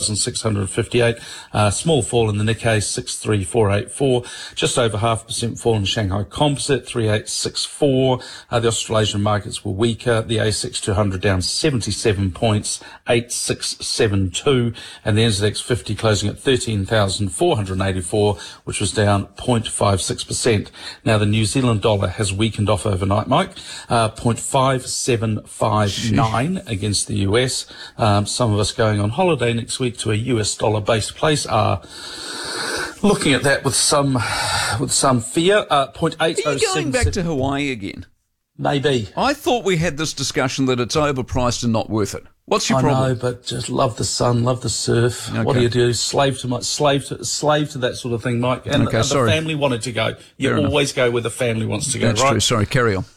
4,658. Small fall in the Nikkei, 63484. Just over 0.5% fall in Shanghai Composite, 3864. The Australasian markets were weaker. The ASX 200 down 77 points, 8672. And the NZX 50 closing at 13,484, which was down 0.56%. Now, the New Zealand dollar has weakened off overnight, Mike, 0.5759 against the US. Some of us going on holiday next week to a US dollar-based place are looking at that with some fear. 0.8077. Are you going back to Hawaii again? Maybe. I thought we had this discussion that it's overpriced and not worth it. What's your problem? I know, but just love the sun, love the surf. Okay. What do? Slave to that sort of thing, Mike. And the family wanted to go. You always go where the family wants to go, That's right? True. Sorry, carry on.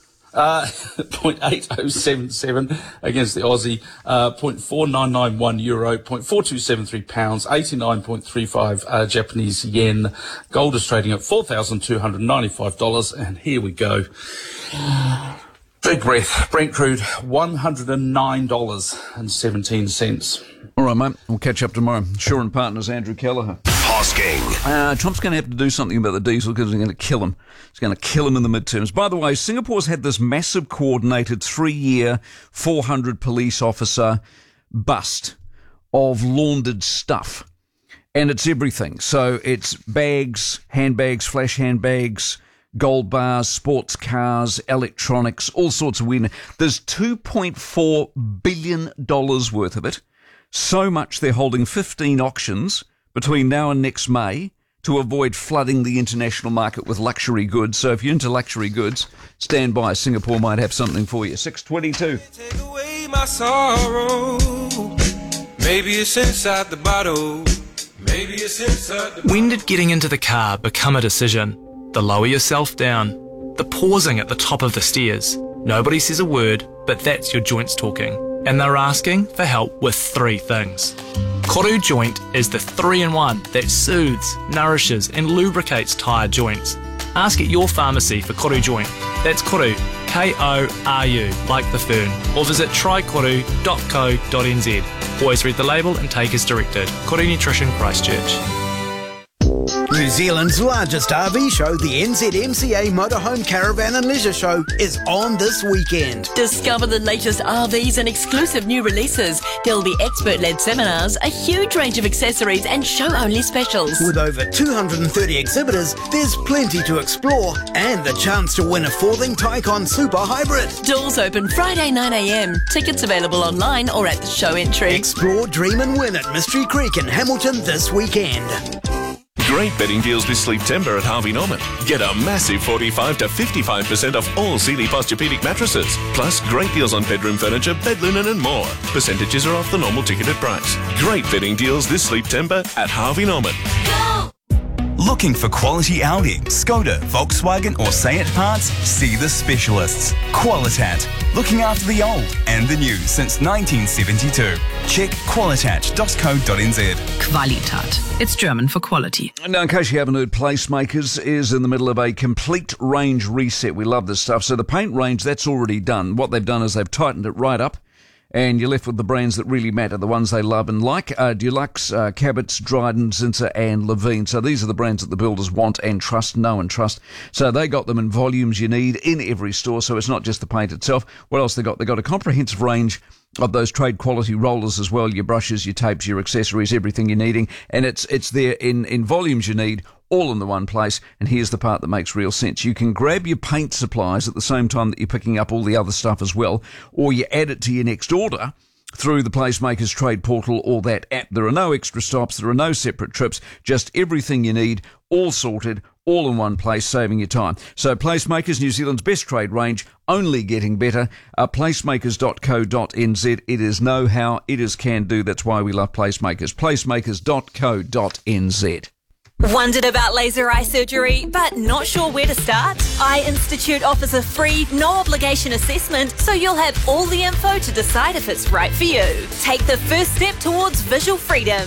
0.8077 against the Aussie, 0.4991 euro, 0.4273 pounds, 89.35 Japanese yen. Gold is trading at $4,295, and here we go. Big breath. Brent crude, $109.17. All right, mate. We'll catch up tomorrow. Shaw and Partners, Andrew Kelleher. Hosking. Trump's going to have to do something about the diesel because he's going to kill him. He's going to kill him in the midterms. By the way, Singapore's had this massive coordinated 3-year, 400 police officer bust of laundered stuff. And it's everything. So it's bags, handbags, flash handbags, gold bars, sports cars, electronics, all sorts of weird. There's $2.4 billion worth of it. So much they're holding 15 auctions between now and next May to avoid flooding the international market with luxury goods. So if you're into luxury goods, stand by. Singapore might have something for you. 6:22. Take away my sorrow. Maybe it's inside the bottle. Maybe it's inside the bottle. When did getting into the car become a decision? The lower yourself down, the pausing at the top of the stairs. Nobody says a word, but that's your joints talking. And they're asking for help with 3 things. Koru Joint is the 3-in-1 that soothes, nourishes and lubricates tired joints. Ask at your pharmacy for Koru Joint. That's Koru, K-O-R-U, like the fern. Or visit trykoru.co.nz. Always read the label and take as directed. Koru Nutrition, Christchurch. New Zealand's largest RV show, the NZMCA Motorhome Caravan and Leisure Show, is on this weekend. Discover the latest RVs and exclusive new releases. There'll be expert-led seminars, a huge range of accessories and show-only specials. With over 230 exhibitors, there's plenty to explore and the chance to win a Forthing Taycan Super Hybrid. Doors open Friday 9 a.m. Tickets available online or at the show entry. Explore, dream and win at Mystery Creek in Hamilton this weekend. Great bedding deals this September at Harvey Norman. Get a massive 45 to 55% off all Sealy Posturepedic mattresses. Plus, great deals on bedroom furniture, bed linen and more. Percentages are off the normal ticketed price. Great bedding deals this September at Harvey Norman. Looking for quality Audi, Skoda, Volkswagen or Seat parts? See the specialists. Qualitat. Looking after the old and the new since 1972. Check qualitat.co.nz. Qualitat. It's German for quality. Now, in case you haven't heard, Placemakers is in the middle of a complete range reset. We love this stuff. So the paint range, that's already done. What they've done is they've tightened it right up, and you're left with the brands that really matter, the ones they love and like. Dulux, Cabot's, Dryden, Zinsser and Levine. So these are the brands that the builders want and trust, know and trust. So they got them in volumes you need in every store, so it's not just the paint itself. What else they got? They got a comprehensive range of those trade quality rollers as well, your brushes, your tapes, your accessories, everything you're needing. And it's there in volumes you need, all in the one place. And here's the part that makes real sense. You can grab your paint supplies at the same time that you're picking up all the other stuff as well, or you add it to your next order through the Placemakers Trade Portal or that app. There are no extra stops, there are no separate trips, just everything you need, all sorted, all in one place, saving you time. So Placemakers, New Zealand's best trade range, only getting better. Placemakers.co.nz. It is know-how, it is can-do. That's why we love Placemakers. Placemakers.co.nz. Wondered about laser eye surgery, but not sure where to start? Eye Institute offers a free, no-obligation assessment, so you'll have all the info to decide if it's right for you. Take the first step towards visual freedom.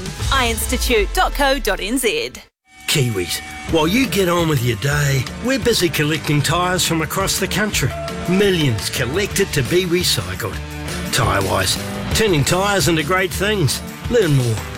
eyeinstitute.co.nz. Kiwis, while you get on with your day, we're busy collecting tyres from across the country. Millions collected to be recycled. Tyrewise, turning tyres into great things. Learn more